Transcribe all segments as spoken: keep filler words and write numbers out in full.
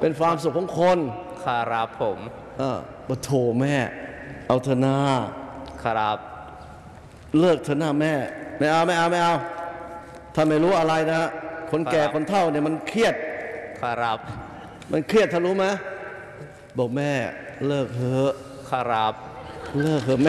เป็นความสุขของคนครับผมเออปะโถแม่เอาเถอะนาครับเลิกเถอะนาแม่ไม่เอาไม่เอาไม่เอาถ้าไม่รู้อะไรนะคนแก่คนเฒ่าเนี่ยมันเครียดครับมันเครียดทะลุไหมบอกแม่เลิกเถอะครับเลิกเถอะแม่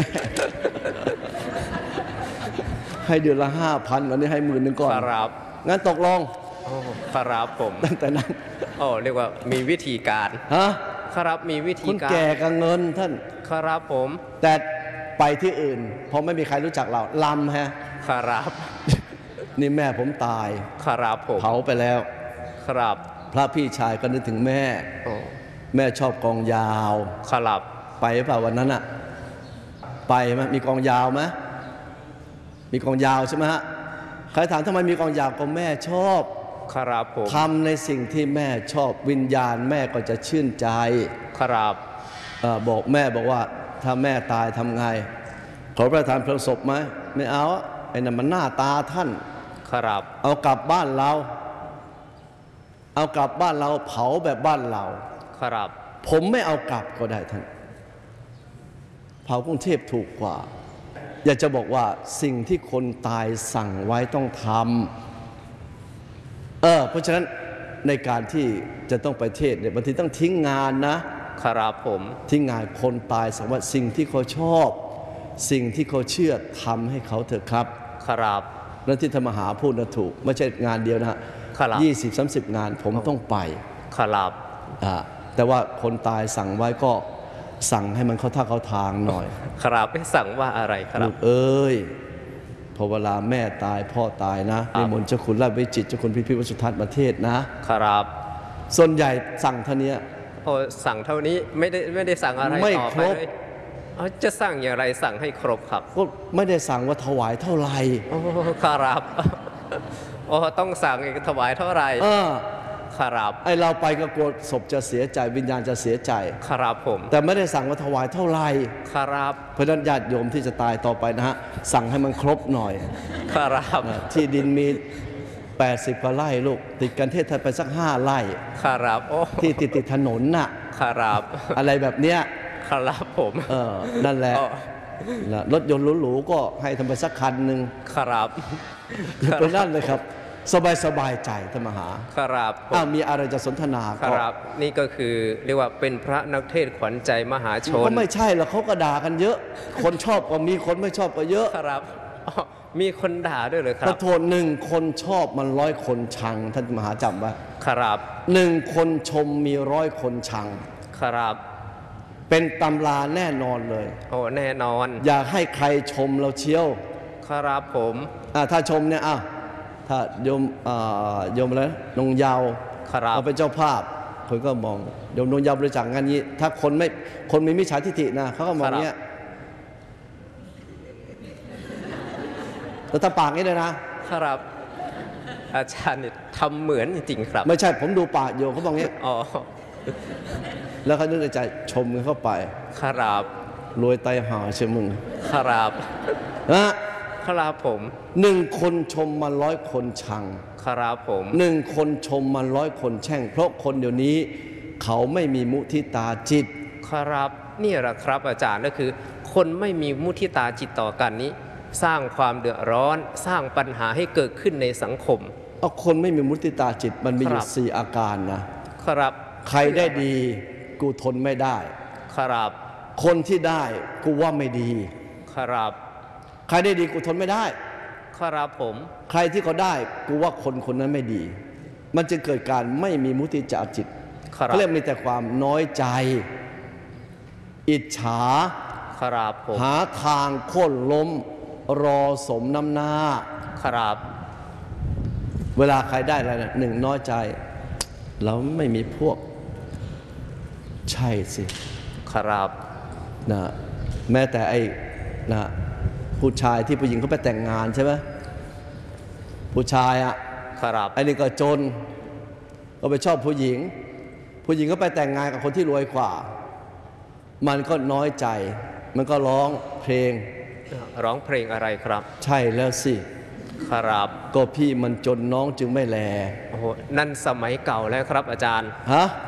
ให้เดือนละห้าพันวันนี้ให้หมื่นหนึ่งก่อนครับงั้นตกลงครับผมตั้งแต่นั้นโอ้เรียกว่ามีวิธีการฮะครับมีวิธีการคนแก่กับเงินท่านครับผมแต่ไปที่อื่นเพราะไม่มีใครรู้จักเราลำฮะครับนี่แม่ผมตายครับผมเผาไปแล้วครับพระพี่ชายก็นึกถึงแม่แม่ชอบกองยาวครับไปเปล่าวันนั้นอะไปไหมมีกองยาวไหมมีกองยาวใช่ไหมฮะใครถามทำไมมีกองยาวก็แม่ชอบครับผมทำในสิ่งที่แม่ชอบวิญญาณแม่ก็จะชื่นใจครับบอกแม่บอกว่าถ้าแม่ตายทำไงขอพระทานเพลิงศพไหมไม่เอาไอ้นั่นมันหน้าตาท่านครับเอากลับบ้านเราเอากลับบ้านเราเผาแบบบ้านเราครับผมไม่เอากลับก็ได้ท่านเผากรุงเทพถูกกว่าอยากจะบอกว่าสิ่งที่คนตายสั่งไว้ต้องทำเออเพราะฉะนั้นในการที่จะต้องไปเทศเนี่ยบางทีต้องทิ้งงานนะครับผมทิ้งงานคนตายสั่งว่าสิ่งที่เขาชอบสิ่งที่เขาเชื่อทำให้เขาเถอะครับครับนั่นที่ธรรมหาพูดนะถูกไม่ใช่งานเดียวนะยี่สิบสามสิบงานผมต้องไปครับอ่าแต่ว่าคนตายสั่งไว้ก็สั่งให้มันเข้าท่าเข้าทางหน่อยครับไม่สั่งว่าอะไรครับเอ้ยพอเวลาแม่ตายพ่อตายนะนิมนต์เจ้าคุณราชวิจิตรเจ้าคุณพิพิธวสุทัศน์ประเทศนะครับส่วนใหญ่สั่งเท่านี้พอสั่งเท่านี้ไม่ได้ไม่ได้สั่งอะไรต่อไปเลยจะสั่งอย่างไรสั่งให้ครบครับก็ไม่ได้สั่งว่าถวายเท่าไหร่โอ้ครับโอ้ต้องสั่งถวายเท่าไหร่ครับไอเราไปก็กลัวศพจะเสียใจวิญญาณจะเสียใจครับผมแต่ไม่ได้สั่งว่าถวายเท่าไหร่ครับเพราะฉะนั้นญาติโยมที่จะตายต่อไปนะฮะสั่งให้มันครบหน่อยครับที่ดินมีแปดสิบกว่าไร่ลูกติดกันเทศไทยไปสักห้าไร่ครับโอ้ที่ติดติดถนนน่ะครับอะไรแบบเนี้ยครับผมเออนั่นแหละรถยนต์หรูๆก็ให้ทำไปสักคันหนึ่งครับเป็นนั่นเลยครับสบายสบายใจธรรมหาครับอ้าวมีอะไรจะสนทนาครับนี่ก็คือเรียกว่าเป็นพระนักเทศขวัญใจมหาชนก็ไม่ใช่หรอกเขาก็ด่ากันเยอะคนชอบก็มีคนไม่ชอบก็เยอะครับมีคนด่าด้วยเลยครับขอโทษหนึ่งคนชอบมันร้อยคนชังท่านมหาจำไว้ครับหนึ่งคนชมมีร้อยคนชังครับเป็นตำราแน่นอนเลยโอ้แน่นอนอยากให้ใครชมเราเชียวครับผมอ่าถ้าชมเนี่ยอ่ะถ้าโยมโยมอะไรนงยาวเราเป็นเจ้าภาพคนก็มองโยมนงยาวบริจาคงานนี้ถ้าคนไม่คนมีมิจฉาทิฏฐินะเขาก็มองเนี้ยแล้วตาปากนี้เลยนะครับอาจารย์เนี่ยทำเหมือนจริงๆครับไม่ใช่ผมดูปากโยมเขาบอกเนี้ยอ๋อแล้วเขานึกในใจชมเข้าไปครับรวยไตหาเชื่อมึงครับนะครับผมหนึ่งคนชมมาร้อยคนชังครับผมหนึ่งคนชมมาร้อยคนแช่งเพราะคนเดี๋ยวนี้เขาไม่มีมุทิตาจิตครับนี่แหละครับอาจารย์ก็คือคนไม่มีมุทิตาจิตต่อกันนี้สร้างความเดือดร้อนสร้างปัญหาให้เกิดขึ้นในสังคมเอาคนไม่มีมุทิตาจิตมันมีอยู่สี่อาการนะครับใครได้ดีกูทนไม่ได้ครับคนที่ได้กูว่าไม่ดีครับใครได้ดีกูทนไม่ได้ครับผมใครที่เขาได้กูว่าคนคนนั้นไม่ดีมันจะเกิดการไม่มีมุทิตาจิตเขาเรียกมีแต่ความน้อยใจอิจฉาครับผมหาทางโค่นล้มรอสมน้ำหน้าครับเวลาใครได้อะไรนะหนึ่งน้อยใจเราไม่มีพวกใช่สิครับนะแม้แต่ไอ้นะผู้ชายที่ผู้หญิงเขาไปแต่งงานใช่ไหมผู้ชายอ่ะครับไอ้นี่ก็จนก็ไปชอบผู้หญิงผู้หญิงก็ไปแต่งงานกับคนที่รวยกว่ามันก็น้อยใจมันก็ร้องเพลงร้องเพลงอะไรครับใช่แล้วสิครับก็พี่มันจนน้องจึงไม่แลโอ้โหนั่นสมัยเก่าแล้วครับอาจารย์ฮะ